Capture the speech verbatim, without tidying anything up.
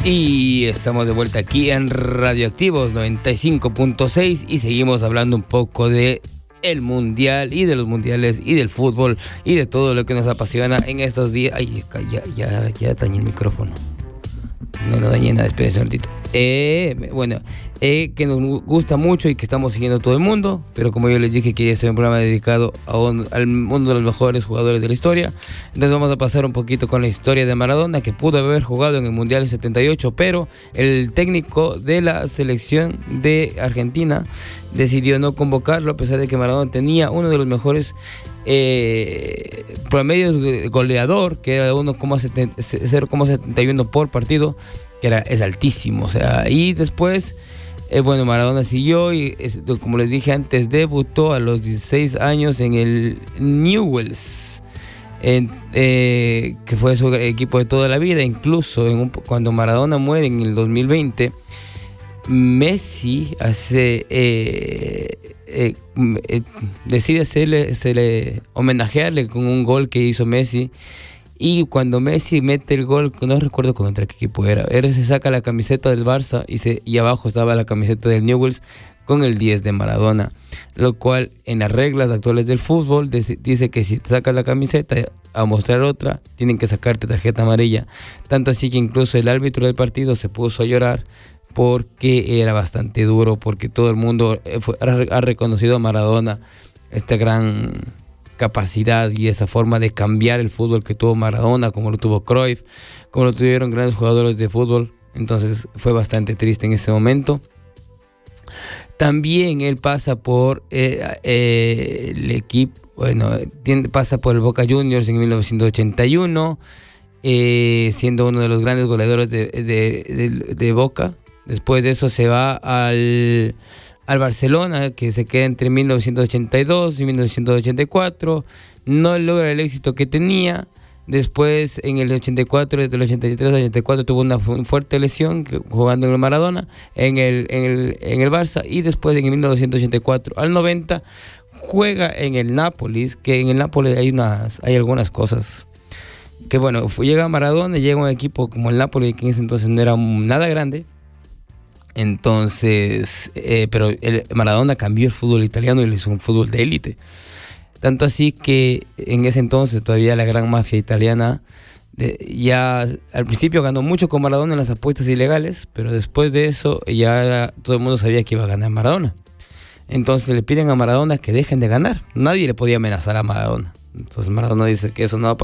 Y estamos de vuelta aquí en Radioactivos noventa y cinco punto seis y seguimos hablando un poco de el mundial y de los mundiales y del fútbol y de todo lo que nos apasiona en estos días. Ay, ya, ya, ya dañé el micrófono. No lo dañé nada, espérense un ratito. Eh, bueno, eh, que nos gusta mucho y que estamos siguiendo todo el mundo, pero como yo les dije, quería hacer un programa dedicado a un, al mundo de los mejores jugadores de la historia. Entonces vamos a pasar un poquito con la historia de Maradona, que pudo haber jugado en el Mundial setenta y ocho, pero el técnico de la selección de Argentina decidió no convocarlo, a pesar de que Maradona tenía uno de los mejores eh, promedios goleador, que era cero coma setenta y uno por partido, que era, es altísimo, o sea, y después, eh, bueno, Maradona siguió y, es, como les dije antes, debutó a los dieciséis años en el Newell's, en, eh, que fue su equipo de toda la vida. Incluso en un, cuando Maradona muere en el dos mil veinte, Messi hace, eh, eh, eh, decide hacerle, hacerle, homenajearle con un gol que hizo Messi. Y cuando Messi mete el gol, no recuerdo contra qué equipo era, él se saca la camiseta del Barça y, se, y abajo estaba la camiseta del Newell's con el diez de Maradona, lo cual en las reglas actuales del fútbol dice que si te sacas la camiseta a mostrar otra, tienen que sacarte tarjeta amarilla. Tanto así que incluso el árbitro del partido se puso a llorar porque era bastante duro, porque todo el mundo fue, ha reconocido a Maradona, esta gran capacidad y esa forma de cambiar el fútbol que tuvo Maradona, como lo tuvo Cruyff, como lo tuvieron grandes jugadores de fútbol. Entonces fue bastante triste en ese momento. También él pasa por eh, eh, el equipo, bueno, tiene, pasa por el Boca Juniors en mil novecientos ochenta y uno, eh, siendo uno de los grandes goleadores de, de, de, de Boca. Después de eso se va al al Barcelona, que se queda entre mil novecientos ochenta y dos y mil novecientos ochenta y cuatro, no logra el éxito que tenía. Después en el ochenta y cuatro, desde el ochenta y tres al ochenta y cuatro tuvo una fuerte lesión que, jugando en el Maradona, en el, en, el, en el Barça, y después en el mil novecientos ochenta y cuatro al noventa juega en el Nápoles, que en el Nápoles hay, unas, hay algunas cosas que bueno, llega Maradona, llega un equipo como el Nápoles, que en ese entonces no era nada grande. Entonces, eh, pero el Maradona cambió el fútbol italiano y le hizo un fútbol de élite. Tanto así que en ese entonces todavía la gran mafia italiana de, ya al principio ganó mucho con Maradona en las apuestas ilegales, pero después de eso ya todo el mundo sabía que iba a ganar Maradona. Entonces le piden a Maradona que dejen de ganar. Nadie le podía amenazar a Maradona. Entonces Maradona dice que eso no va a pasar.